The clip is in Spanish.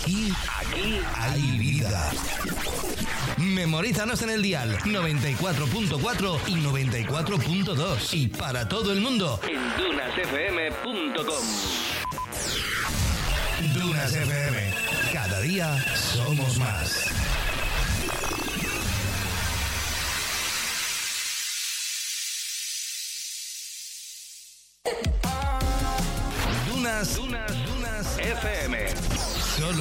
Aquí hay vida. Memorízanos en el dial 94.4 y 94.2 y para todo el mundo en dunasfm.com. Dunas FM. Cada día somos más. Dunas FM. Solo